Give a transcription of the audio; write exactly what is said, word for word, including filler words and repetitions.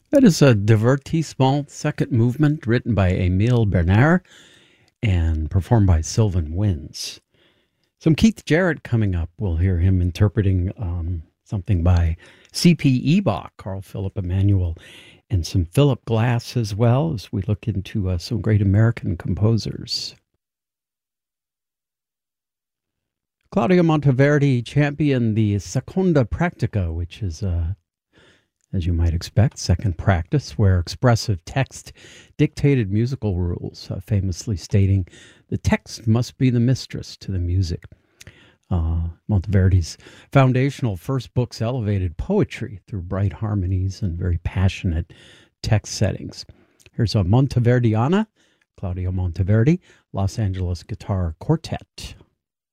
That is a divertissement second movement written by Emile Bernard and performed by Sylvan Winds. Some Keith Jarrett coming up. We'll hear him interpreting um, something by C P Ebach, Carl Philipp Emanuel, and some Philip Glass as well as we look into uh, some great American composers. Claudio Monteverdi championed the Seconda Practica, which is, uh, as you might expect, second practice, where expressive text dictated musical rules, uh, famously stating, the text must be the mistress to the music. Uh, Monteverdi's foundational first books elevated poetry through bright harmonies and very passionate text settings. Here's a Monteverdiana, Claudio Monteverdi, Los Angeles Guitar Quartet.